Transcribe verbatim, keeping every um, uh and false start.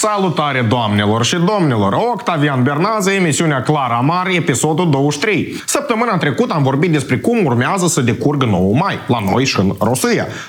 Salutare doamnelor și domnilor! Octavian Bernază, emisiunea Clara Amar, episodul douăzeci și trei. Săptămâna trecută am vorbit despre cum urmează să decurgă nouă mai, la noi și în Rusia.